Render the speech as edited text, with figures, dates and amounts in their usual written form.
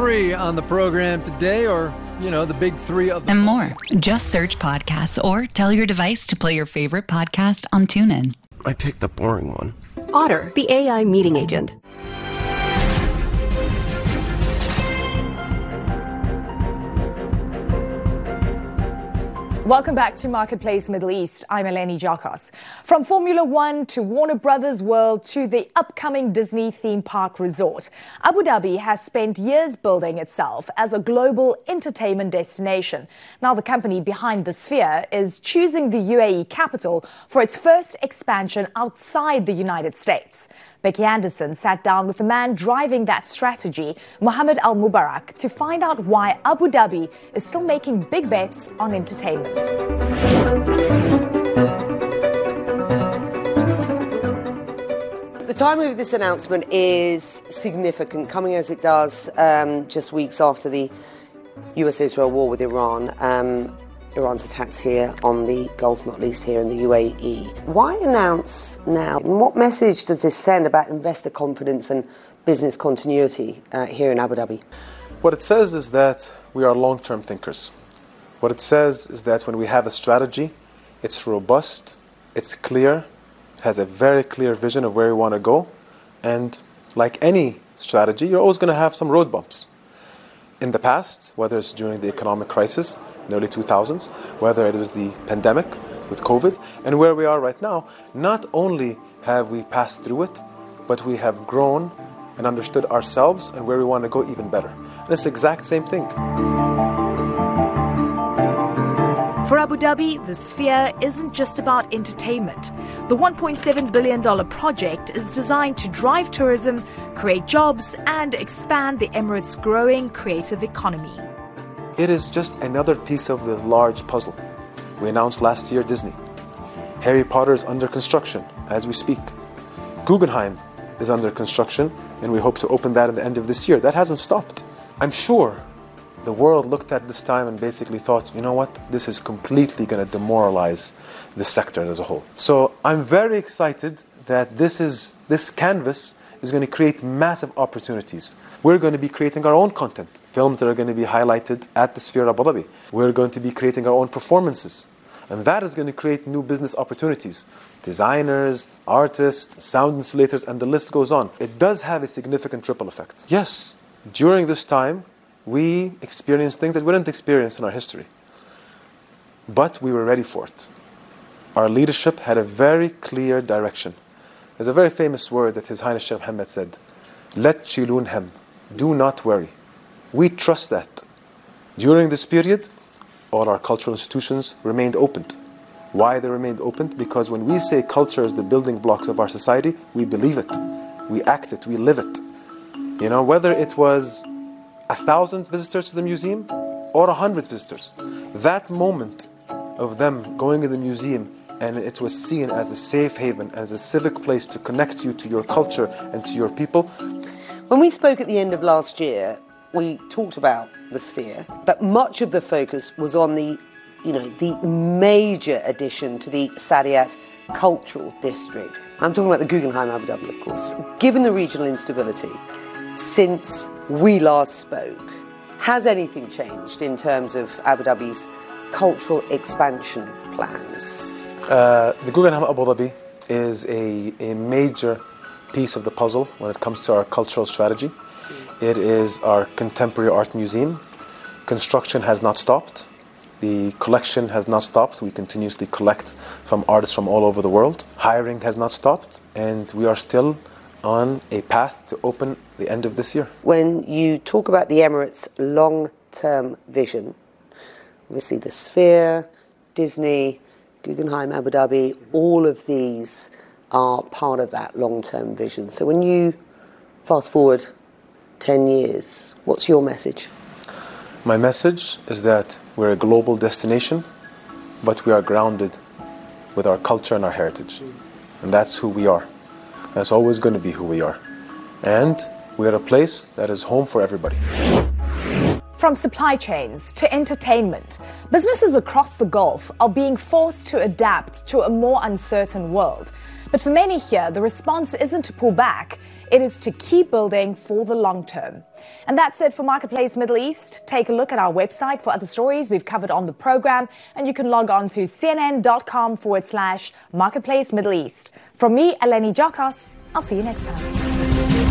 three on the program today, or, the big three of them. And more. Just search podcasts or tell your device to play your favorite podcast on TuneIn. I picked the boring one. Otter, the AI meeting agent. Welcome back to Marketplace Middle East. I'm Eleni Jakos. From Formula One to Warner Brothers World to the upcoming Disney theme park resort, Abu Dhabi has spent years building itself as a global entertainment destination. Now the company behind the Sphere is choosing the UAE capital for its first expansion outside the United States. Becky Anderson sat down with the man driving that strategy, Mohammed Al Mubarak, to find out why Abu Dhabi is still making big bets on entertainment. The timing of this announcement is significant, coming as it does just weeks after the US-Israel war with Iran. Iran's attacks here on the Gulf, not least here in the UAE. Why announce now? And what message does this send about investor confidence and business continuity here in Abu Dhabi? What it says is that we are long-term thinkers. What it says is that when we have a strategy, it's robust, it's clear, has a very clear vision of where we want to go, and like any strategy, you're always going to have some road bumps. In the past, whether it's during the economic crisis in the early 2000s, whether it was the pandemic with COVID, and where we are right now, not only have we passed through it, but we have grown and understood ourselves and where we want to go even better. And it's the exact same thing. For Abu Dhabi, the Sphere isn't just about entertainment. The $1.7 billion project is designed to drive tourism, create jobs, and expand the Emirates' growing creative economy. It is just another piece of the large puzzle. We announced last year Disney. Harry Potter is under construction as we speak. Guggenheim is under construction, and we hope to open that at the end of this year. That hasn't stopped. I'm sure the world looked at this time and basically thought, you know what, this is completely going to demoralize the sector as a whole. So I'm very excited that this canvas is going to create massive opportunities. We're going to be creating our own content, films that are going to be highlighted at the Sphere Abu Dhabi. We're going to be creating our own performances. And that is going to create new business opportunities. Designers, artists, sound insulators, and the list goes on. It does have a significant ripple effect. Yes, during this time, we experienced things that we didn't experience in our history. But we were ready for it. Our leadership had a very clear direction. There's a very famous word that His Highness Sheikh Mohammed said, "Let shilun hem," do not worry. We trust that. During this period, all our cultural institutions remained opened. Why they remained open? Because when we say culture is the building blocks of our society, we believe it. We act it, we live it. Whether it was 1,000 visitors to the museum or 100 visitors. That moment of them going to the museum and it was seen as a safe haven, as a civic place to connect you to your culture and to your people. When we spoke at the end of last year, we talked about the Sphere, but much of the focus was on the major addition to the Saadiyat Cultural District. I'm talking about the Guggenheim Abu Dhabi, of course. Given the regional instability, since we last spoke, has anything changed in terms of Abu Dhabi's cultural expansion plans? The Guggenheim Abu Dhabi is a major piece of the puzzle when it comes to our cultural strategy. It is our contemporary art museum. Construction has not stopped. The collection has not stopped. We continuously collect from artists from all over the world. Hiring has not stopped, and we are still on a path to open the end of this year. When you talk about the Emirates' long-term vision, obviously the Sphere, Disney, Guggenheim, Abu Dhabi, all of these are part of that long-term vision. So when you fast forward 10 years, what's your message? My message is that we're a global destination, but we are grounded with our culture and our heritage. And that's who we are. That's always going to be who we are. And we're a place that is home for everybody. From supply chains to entertainment, businesses across the Gulf are being forced to adapt to a more uncertain world. But for many here, the response isn't to pull back. It is to keep building for the long term. And that's it for Marketplace Middle East. Take a look at our website for other stories we've covered on the program, and you can log on to cnn.com/Marketplace Middle East. From me, Eleni Jokos, I'll see you next time.